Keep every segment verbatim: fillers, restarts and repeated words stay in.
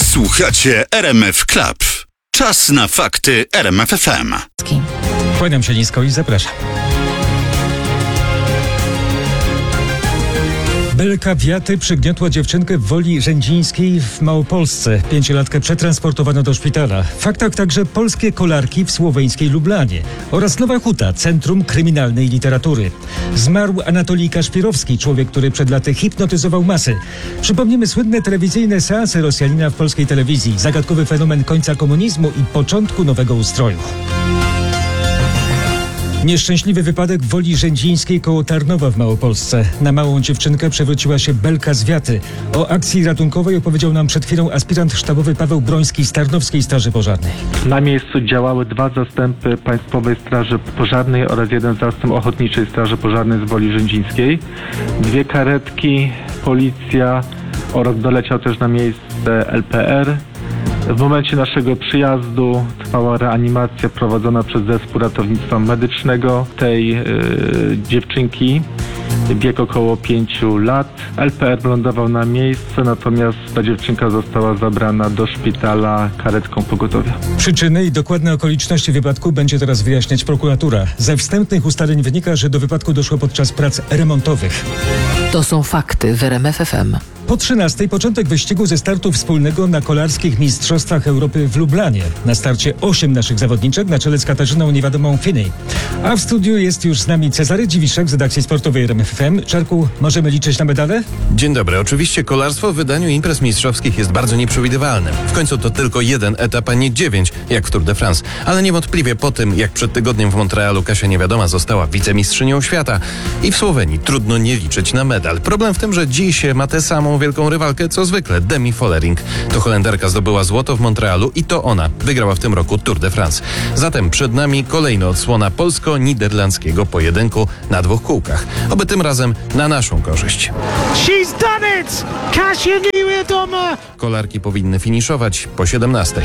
Słuchacie R M F Club. Czas na fakty R M F F M. Kłaniam się nisko i zapraszam. Belka wiaty przygniotła dziewczynkę w Woli Rzędzińskiej w Małopolsce. Pięciolatkę przetransportowano do szpitala. W faktach także polskie kolarki w słoweńskiej Lublanie oraz Nowa Huta, Centrum Kryminalnej Literatury. Zmarł Anatolij Kaszpirowski, człowiek, który przed laty hipnotyzował masy. Przypomnimy słynne telewizyjne seanse Rosjanina w polskiej telewizji, zagadkowy fenomen końca komunizmu i początku nowego ustroju. Nieszczęśliwy wypadek w Woli Rzędzińskiej koło Tarnowa w Małopolsce. Na małą dziewczynkę przewróciła się belka z wiaty. O akcji ratunkowej opowiedział nam przed chwilą aspirant sztabowy Paweł Broński z Tarnowskiej Straży Pożarnej. Na miejscu działały dwa zastępy Państwowej Straży Pożarnej oraz jeden zastęp Ochotniczej Straży Pożarnej z Woli Rzędzińskiej. Dwie karetki, policja oraz doleciał też na miejsce L P R. W momencie naszego przyjazdu trwała reanimacja prowadzona przez zespół ratownictwa medycznego tej yy, dziewczynki. Bieg około pięciu lat. L P R lądował na miejsce, natomiast ta dziewczynka została zabrana do szpitala karetką pogotowia. Przyczyny i dokładne okoliczności wypadku będzie teraz wyjaśniać prokuratura. Ze wstępnych ustaleń wynika, że do wypadku doszło podczas prac remontowych. To są fakty w R M F F M. Po trzynastej początek wyścigu ze startu wspólnego na kolarskich Mistrzostwach Europy w Lublanie. Na starcie osiem naszych zawodniczek na czele z Katarzyną Niewiadomą Finney. A w studiu jest już z nami Cezary Dziwiszek z redakcji sportowej R M F F M. Czarku, możemy liczyć na medale? Dzień dobry. Oczywiście kolarstwo w wydaniu imprez mistrzowskich jest bardzo nieprzewidywalne. W końcu to tylko jeden etap, a nie dziewięć, jak w Tour de France. Ale niewątpliwie po tym, jak przed tygodniem w Montrealu Kasia Niewiadoma została wicemistrzynią świata i w Słowenii trudno nie liczyć na medal. Problem w tym, że dziś ma tę samą wielką rywalkę co zwykle. Demi Vollering. To Holenderka zdobyła złoto w Montrealu i to ona wygrała w tym roku Tour de France. Zatem przed nami kolejna odsłona polsko-niderlandzkiego pojedynku na dwóch kółkach. Oby tym razem na naszą korzyść. She's done it! Kasia Niewiadoma! Kolarki powinny finiszować po siedemnastej.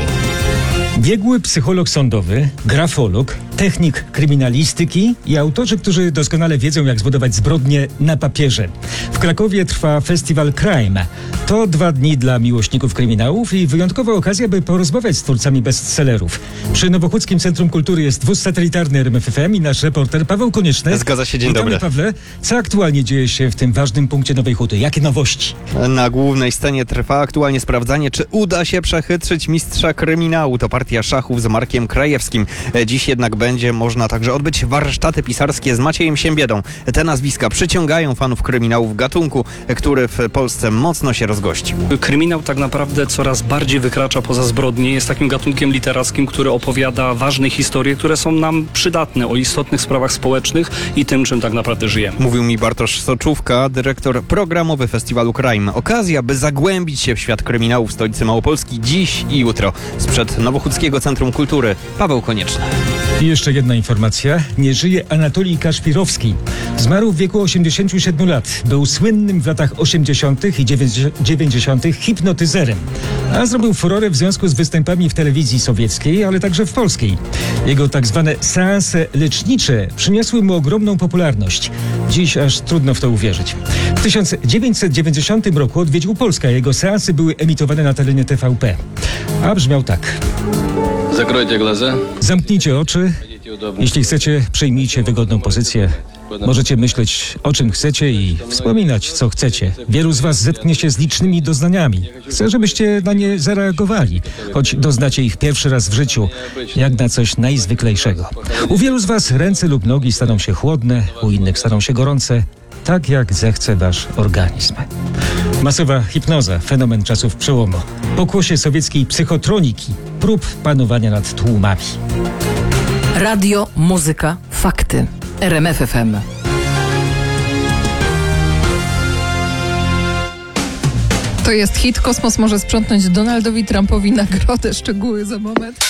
Biegły psycholog sądowy, grafolog, technik kryminalistyki i autorzy, którzy doskonale wiedzą, jak zbudować zbrodnie na papierze. W Krakowie trwa festiwal Crime. To dwa dni dla miłośników kryminałów i wyjątkowa okazja, by porozmawiać z twórcami bestsellerów. Przy Nowochódzkim Centrum Kultury jest wóz satelitarny R M F F M i nasz reporter Paweł Konieczny. Zgadza się, dzień Witamy, dobry. Pawle, co aktualnie dzieje się w tym ważnym punkcie Nowej Huty? Jakie nowości? Na głównej scenie trwa aktualnie sprawdzanie, czy uda się przechytrzyć mistrza kryminału. To partia szachów z Markiem Krajewskim. Dziś jednak będzie można także odbyć warsztaty pisarskie z Maciejem Siembiedą. Te nazwiska przyciągają fanów kryminału w gatunku, który w Polsce mocno się rozgości. Kryminał tak naprawdę coraz bardziej wykracza poza zbrodnie. Jest takim gatunkiem literackim, który opowiada ważne historie, które są nam przydatne, o istotnych sprawach społecznych i tym, czym tak naprawdę żyjemy. Mówił mi Bartosz Soczówka, dyrektor programowy festiwalu Crime. Okazja, by zagłębić się w świat kryminału w stolicy Małopolski dziś i jutro. Sprzed Nowochódzkiego Centrum Kultury Paweł Konieczny. I jeszcze jedna informacja. Nie żyje Anatolij Kaszpirowski. Zmarł w wieku osiemdziesięciu siedmiu lat. Był słynnym w latach osiemdziesiątych i dziewięćdziesiątych hipnotyzerem. A zrobił furorę w związku z występami w telewizji sowieckiej, ale także w polskiej. Jego tak zwane seanse lecznicze przyniosły mu ogromną popularność. Dziś aż trudno w to uwierzyć. W tysiąc dziewięćset dziewięćdziesiątym roku odwiedził Polskę. Jego seansy były emitowane na terenie T V P. A brzmiał tak. Закройте глаза. Zamknijcie oczy. Jeśli chcecie, przyjmijcie wygodną pozycję. Możecie myśleć, o czym chcecie i wspominać, co chcecie. Wielu z was zetknie się z licznymi doznaniami. Chcę, żebyście na nie zareagowali, choć doznacie ich pierwszy raz w życiu, jak na coś najzwyklejszego. U wielu z was ręce lub nogi staną się chłodne, u innych staną się gorące, tak jak zechce wasz organizm. Masowa hipnoza, fenomen czasów przełomu. Pokłosie sowieckiej psychotroniki, prób panowania nad tłumami. Radio, muzyka, fakty. R M F F M. To jest hit. Kosmos może sprzątnąć Donaldowi Trumpowi nagrodę. Szczegóły za moment.